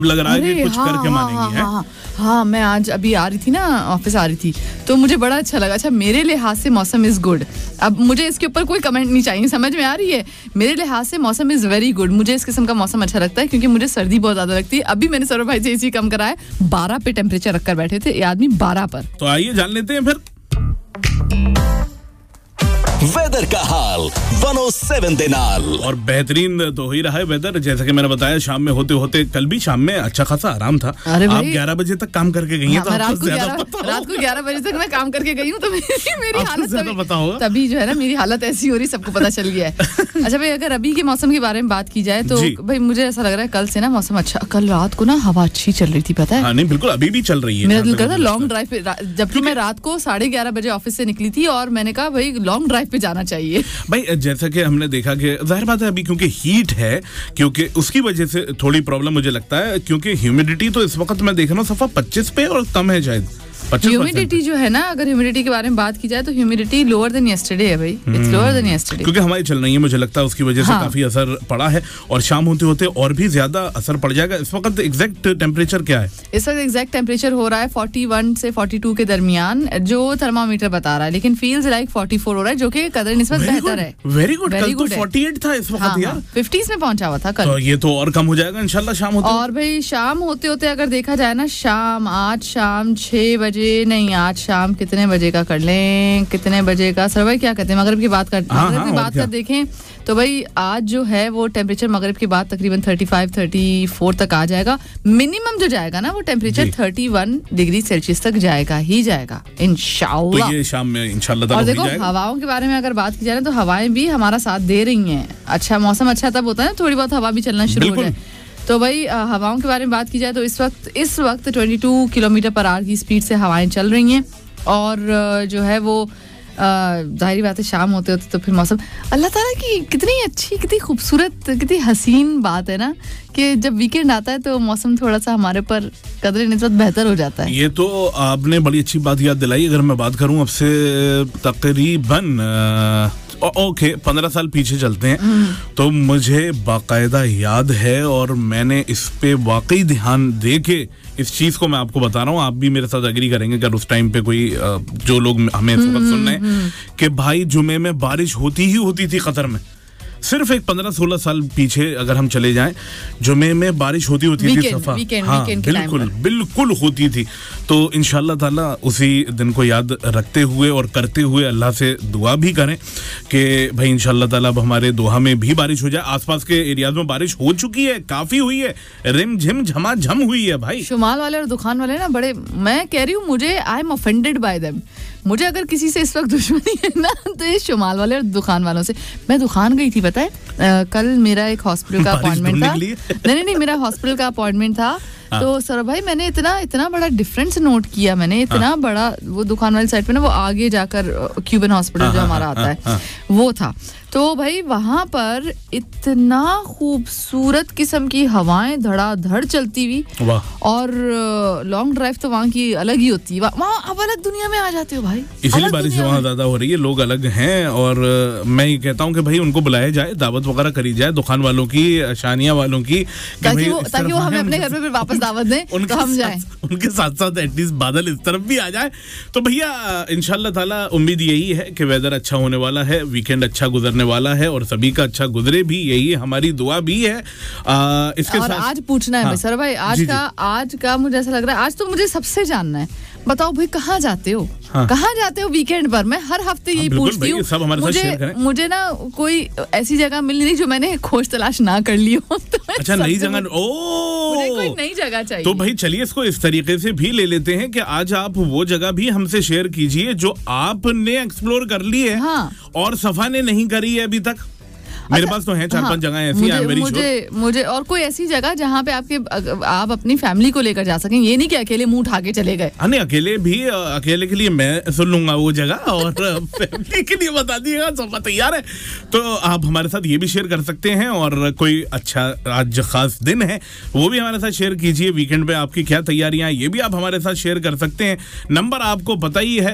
लग रहा है कि कुछ करके मानेंगी है। हाँ, मैं आज अभी आ रही थी ना, ऑफिस आ रही थी, तो मुझे बड़ा अच्छा लगा। अच्छा, मेरे लिहाज से मौसम इज गुड। अब मुझे इसके ऊपर कोई कमेंट नहीं चाहिए, समझ में आ रही है? मेरे लिहाज से मौसम इज वेरी गुड। मुझे इस किस्म का मौसम अच्छा लगता है क्योंकि मुझे सर्दी बहुत ज्यादा लगती है। अभी मैंने सौरभ भाई से एसी कम कराया, 12 पे टेम्परेचर रखकर बैठे थे, ये आदमी 12 पर। तो आइए जान लेते हैं फिर वेदर का हाल 107 दे नाल। और बेहतरीन तो हो ही रहा है वेदर, जैसा कि मैंने बताया। शाम में होते होते कल भी शाम में अच्छा खासा आराम था। आप 11 बजे तक काम करके गई हैं, तो रात को 11 बजे तक मैं काम करके गई हूँ, तो मेरी हालत पता होगा तभी जो है ना, मेरी हालत ऐसी हो रही, सबको पता चल गया है। अच्छा भाई, अगर अभी के मौसम के बारे में बात की जाए तो भाई मुझे ऐसा लग रहा है कल से ना मौसम अच्छा। कल रात को ना हवा अच्छी चल रही थी, पता है? नहीं बिल्कुल, अभी भी चल रही है। मेरा दिल करता लॉन्ग ड्राइव पे, जबकि मैं रात को 11:30 बजे ऑफिस से निकली थी और मैंने कहा भाई लॉन्ग ड्राइव पे जाना चाहिए। भाई जैसा कि हमने देखा कि जाहिर बात है अभी क्योंकि हीट है, क्योंकि उसकी वजह से थोड़ी प्रॉब्लम मुझे लगता है, क्योंकि ह्यूमिडिटी तो इस वक्त मैं देख रहा हूँ सफा 25 पे और कम है शायद। ह्यूमिडिटी जो है ना, अगर ह्यूमिडिटी के बारे में बात की जाए तो ह्यूमिडिटी लोअर देन यस्टरडे है भाई, इट्स लोअर देन यस्टरडे, क्योंकि हवाएं चल रही है। मुझे लगता है उसकी वजह से काफी असर पड़ा है और शाम होते होते और भी ज्यादा असर पड़ जाएगा। इस वक्त एग्जैक्ट टेम्परेचर क्या है? इस वक्त एग्जैक्ट टेम्परेचर हो रहा है 41 से 42 के दरमियान, जो थर्मामीटर बता रहा है, लेकिन फील्स लाइक 44 हो रहा है, जो कि कदर निस्बत बेहतर है। Very good. कल तो 48 था इस वक्त यार, 50s में पहुंचा हुआ था कल। तो ये तो और कम हो जाएगा इंशाल्लाह शाम होते। और भाई शाम होते होते अगर देखा जाए ना, आज शाम 6 बजे नहीं, आज शाम कितने बजे का कर लें, कितने बजे का सर भाई क्या कहते हैं, मगरिब की बात कर देखें तो भाई आज जो है वो टेम्परेचर मगरिब के बाद तकरीबन 35-34 तक आ जाएगा। मिनिमम जो जाएगा ना वो टेम्परेचर 31 डिग्री सेल्सियस तक जाएगा ही जाएगा इंशाल्लाह। तो ये शाम में इंशाल्लाह। और देखो हवाओं के बारे में अगर बात की जाए ना, तो हवाएं भी हमारा साथ दे रही हैं। अच्छा मौसम अच्छा तब होता है थोड़ी बहुत हवा भी चलना शुरू हो जाए। तो भाई हवाओं के बारे में बात की जाए तो इस वक्त 22 किलोमीटर पर आवर की स्पीड से हवाएं चल रही हैं। और जो है वो जाहिर बात है शाम होते होते तो फिर मौसम, अल्लाह ताला की कितनी अच्छी, कितनी खूबसूरत, कितनी हसीन बात है ना कि जब वीकेंड आता है तो मौसम थोड़ा सा हमारे पर कदर निस्बत बेहतर हो जाता है। ये तो आपने बड़ी अच्छी बात याद दिलाई। अगर मैं बात करूं अब से तकरीबन 15 साल पीछे चलते हैं, तो मुझे बाकायदा याद है और मैंने इस पे वाकई ध्यान दे के इस चीज को मैं आपको बता रहा हूँ, आप भी मेरे साथ एग्री करेंगे अगर उस टाइम पे कोई जो लोग हमें इस वक्त सुन रहे हैं, कि भाई जुमे में बारिश होती थी कतर में। सिर्फ एक 15-16 साल पीछे अगर हम चले जाएं, जुमे में बारिश होती थी सफा। हाँ, बिल्कुल होती थी। तो इंशाल्लाह ताला उसी दिन को याद रखते हुए और करते हुए अल्लाह से दुआ भी करें कि भाई इंशाल्लाह ताला अब हमारे दोहा में भी बारिश हो जाए। आसपास के एरियाज में बारिश हो चुकी है, काफी हुई है, रिम झिम झमाझम हुई है भाई। शुमाल वाले और दुकान वाले ना बड़े, मैं कह रही हूँ मुझे I am offended by them. मुझे अगर किसी से इस वक्त दुश्मनी है ना तो ये शुमाल वाले और दुकान वालों से। मैं दुकान गई थी पता है, कल मेरा एक हॉस्पिटल का अपॉइंटमेंट था। नहीं, मेरा हॉस्पिटल का अपॉइंटमेंट था। तो सर भाई मैंने इतना बड़ा डिफरेंस नोट किया, मैंने इतना बड़ा, वो दुकान वाली साइड पे ना वो आगे जाकर क्यूबन हॉस्पिटल जो हमारा आता है वो था। तो भाई वहां पर इतना खूबसूरत किस्म की हवाएं धड़ाधड़ चलती हुई, और लॉन्ग ड्राइव तो वहाँ की अलग ही होती है। वहाँ अब अलग दुनिया में आ जाते हो भाई, इसलिए बारिश वहाँ ज्यादा हो रही है, लोग अलग हैं। और मैं ये कहता हूँ कि भाई उनको बुलाया जाए, दावत वगैरह करी जाए दुकान वालों की, शानिया वालों की, ताकि वो हमें अपने घर पे वापस दावत दें तो हम जाएं। उनके साथ साथ एटलीस्ट बादल इस तरफ भी आ जाए। तो भैया इंशाल्लाह ताला उम्मीद यही है कि वेदर अच्छा होने वाला है, वीकेंड अच्छा गुजरने वाला है और सभी का अच्छा गुजरे भी, यही हमारी दुआ भी है। इसके और साथ आज पूछना है सर भाई, आज का मुझे ऐसा लग रहा है, आज तो मुझे सबसे जानना है, बताओ भाई कहाँ जाते हो? कहाँ जाते हो वीकेंड पर? मैं हर हफ्ते यही पूछती हूँ। मुझे ना कोई ऐसी जगह मिली नहीं जो मैंने खोज तलाश ना कर ली हो। तो अच्छा, नई जगह, मुझे कोई नई जगह चाहिए। तो भाई चलिए इसको इस तरीके से भी ले लेते हैं कि आज आप वो जगह भी हमसे शेयर कीजिए जो आपने एक्सप्लोर कर ली है और सफा ने नहीं करी है अभी तक। मेरे पास तो हैं 4-5 जगह ऐसी। मुझे और कोई ऐसी जगह जहाँ पे आप अपनी फैमिली को लेकर जा सकें, ये नहीं कि अकेले मुंह उठा के चले गए। नहीं, अकेले के लिए मैं सुन लूंगा वो जगह और फैमिली के लिए बता दिएगा, सब तैयार है। तो आप हमारे साथ ये भी शेयर कर सकते हैं और कोई अच्छा आज खास दिन है वो भी हमारे साथ शेयर कीजिए। वीकेंड पे आपकी क्या तैयारियां, ये भी आप हमारे साथ शेयर कर सकते हैं। नंबर आपको पता ही है,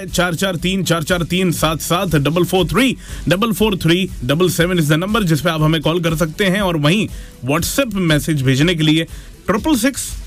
443-443-777-443-443-777 इज द नंबर जिस पे आप हमें कॉल कर सकते हैं। और वहीं व्हाट्सएप मैसेज भेजने के लिए 666